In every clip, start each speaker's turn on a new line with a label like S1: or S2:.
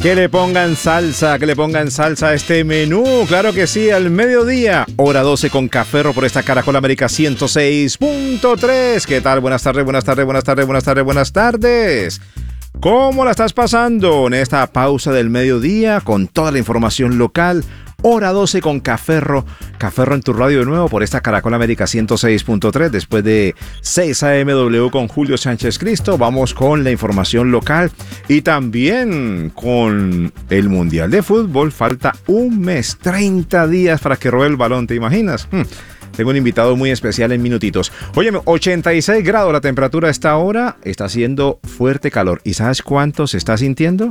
S1: Que le pongan salsa a este menú. Claro que sí, al mediodía, hora 12 con Cafferro por esta Caracol América 106.3. ¿Qué tal? Buenas tardes. ¿Cómo la estás pasando en esta pausa del mediodía con toda la información local? Hora 12 con Cafferro en tu radio de nuevo por esta Caracol América 106.3. Después de 6 AMW con Julio Sánchez Cristo, vamos con la información local y también con el Mundial de Fútbol. Falta un mes, 30 días para que ruede el balón, ¿te imaginas? Tengo un invitado muy especial en minutitos. Óyeme, 86 grados la temperatura a esta hora, está haciendo fuerte calor. ¿Y sabes cuánto se está sintiendo?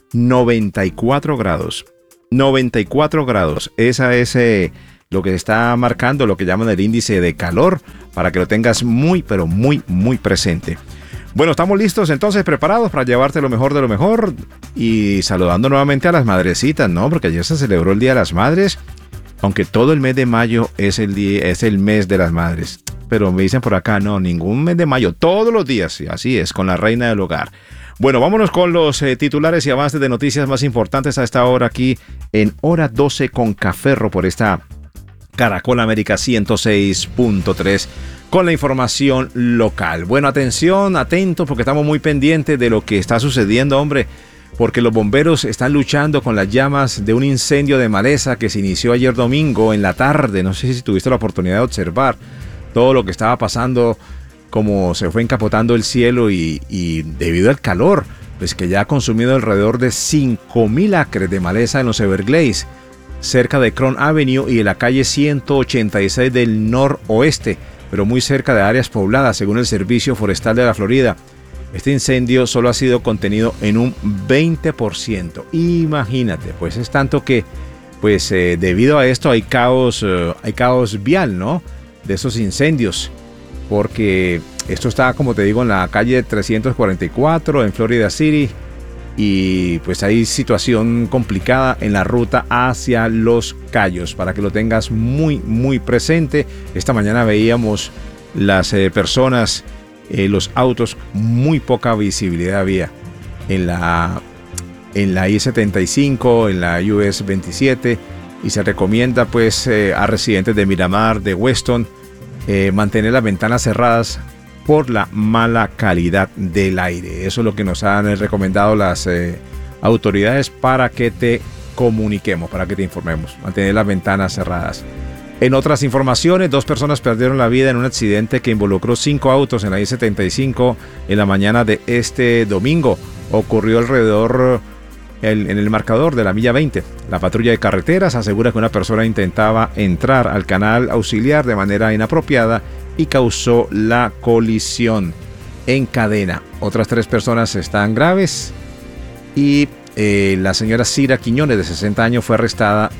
S1: 94 grados. 94 grados, esa es lo que está marcando, lo que llaman el índice de calor, para que lo tengas muy, pero muy, muy presente. Bueno, estamos listos entonces, preparados para llevarte lo mejor de lo mejor y saludando nuevamente a las madrecitas, ¿no? Porque ayer se celebró el Día de las Madres, aunque todo el mes de mayo es el mes de las madres. Pero me dicen por acá, no, ningún mes de mayo, todos los días, así es, con la reina del hogar. Bueno, vámonos con los titulares y avances de noticias más importantes a esta hora aquí en Hora 12 con Cafferro por esta Caracol América 106.3 con la información local. Bueno, atención, atentos porque estamos muy pendientes de lo que está sucediendo, hombre, porque los bomberos están luchando con las llamas de un incendio de maleza que se inició ayer domingo en la tarde. No sé si tuviste la oportunidad de observar todo lo que estaba pasando, como se fue encapotando el cielo y debido al calor, pues que ya ha consumido alrededor de 5.000 acres de maleza en los Everglades, cerca de Crown Avenue y de la calle 186 del noroeste, pero muy cerca de áreas pobladas, según el Servicio Forestal de la Florida. Este incendio solo ha sido contenido en un 20%. Imagínate, pues es tanto que, pues debido a esto hay caos vial, ¿no? De esos incendios. Porque esto está, como te digo, en la calle 344 en Florida City y pues hay situación complicada en la ruta hacia Los Cayos, para que lo tengas muy, muy presente. Esta mañana veíamos las personas, los autos, muy poca visibilidad había en la I-75, en la US 27 y se recomienda pues a residentes de Miramar, de Weston, mantener las ventanas cerradas por la mala calidad del aire. Eso es lo que nos han recomendado las autoridades para que te comuniquemos, para que te informemos. Mantener las ventanas cerradas. En otras informaciones, 2 personas perdieron la vida en un accidente que involucró 5 autos en la I-75 en la mañana de este domingo. Ocurrió alrededor en el marcador de la milla 20. La patrulla de carreteras asegura que una persona intentaba entrar al canal auxiliar de manera inapropiada y causó la colisión en cadena. Otras 3 personas están graves y la señora Cira Quiñones, de 60 años, fue arrestada